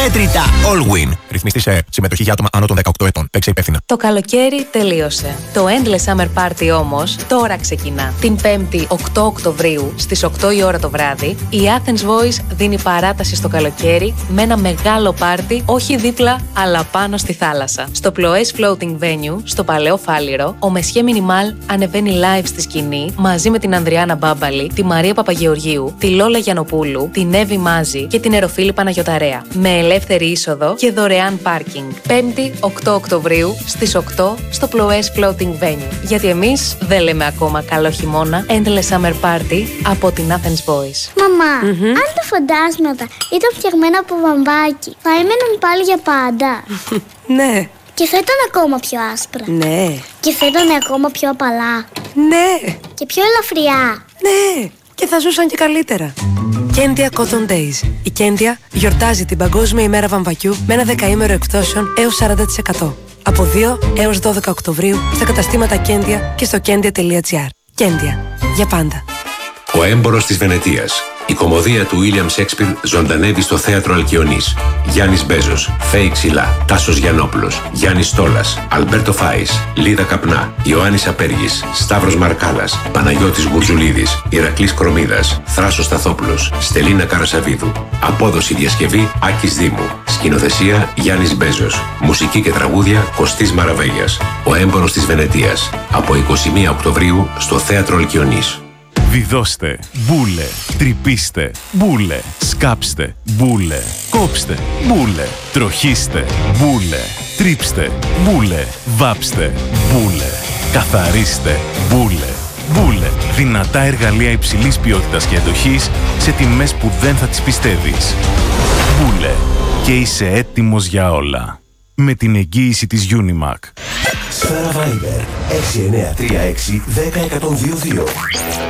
μέτρητα. Allwyn. Ρυθμιστή σε συμμετοχή για άτομα άνω των 18 ετών. Παίξε υπεύθυνα. Το καλοκαίρι τελείωσε. Το Endless Summer Party όμως τώρα ξεκινά. Την 5η 8 Οκτωβρίου στις 8 η ώρα το βράδυ, η Athens Voice δίνει παράταση στο καλοκαίρι με ένα μεγάλο πάρτι, όχι δίπλα, αλλά πάνω στη θάλασσα. Στο Ploes Floating Venue, στο Παλαιό Φάληρο, ο Μεσχέ Μινιμάλ ανεβαίνει live στη σκηνή μαζί με την Ανδριάνα Μπάμπαλη, τη Μαρία Παπαγεωργίου, τη Λόλα Γιαννοπούλου, την Εύη Μάζη και την Εροφίλη Παναγιωταρέα. Με ελεύθερη είσοδο και δωρεάν πάρκινγκ. 5η 8 Οκτωβρίου στις 8 στο Ploes Floating Venue. Γιατί εμείς δεν λέμε ακόμα καλό χειμώνα. Endless Summer Party από την Athens Voice. Μαμά, αν τα φαντάσματα ήταν φτιαγμένα από βαμβάκι, θα έμεναν πάλι για πάντα? Ναι. Και θα ήταν ακόμα πιο άσπρα? Ναι. Και θα ήταν ακόμα πιο απαλά? Ναι. Και πιο ελαφριά? Ναι. Και θα ζούσαν και καλύτερα. Κέντια Cotton Days. Η Κέντια γιορτάζει την Παγκόσμια ημέρα βαμβακιού με ένα δεκαήμερο εκπτώσεων έως 40%. Από 2 έως 12 Οκτωβρίου στα καταστήματα Κέντια και στο kendia.gr. Κέντια. Για πάντα. Ο έμπορος της Βενετίας. Η κωμωδία του William Shakespeare ζωντανεύει στο θέατρο Αλκιονής. Γιάννης Μπέζος, Φέη Ξυλά, Τάσος Γιαννόπουλος, Γιάννης Στόλας, Αλμπέρτο Φάης, Λίδα Καπνά, Ιωάννης Απέργης, Σταύρος Μαρκάλας, Παναγιώτης Γουρζουλίδης, Ηρακλής Κρομίδας, Θράσος Σταθόπουλος, Στελίνα Καρασαβίδου. Απόδοση διασκευή Άκης Δήμου. Σκηνοθεσία Γιάννης Μπέζος. Μουσική και τραγούδια Κωστής Μαραβέγιας. Ο έμπορος της Βενετίας. Από 21 Οκτωβρίου στο θέατρο Αλκιονής. Βιδώστε, μπούλε, τρυπήστε, μπούλε, σκάψτε, μπούλε, κόψτε, μπούλε, τροχίστε, μπούλε, τρίψτε, μπούλε, βάψτε, μπούλε, καθαρίστε, μπούλε. Μπούλε, δυνατά εργαλεία υψηλής ποιότητας και αντοχής σε τιμές που δεν θα τις πιστεύεις. Μπούλε, και είσαι έτοιμος για όλα. Με την εγγύηση της Unimac. Σφαίρα Viber 6936 10 102.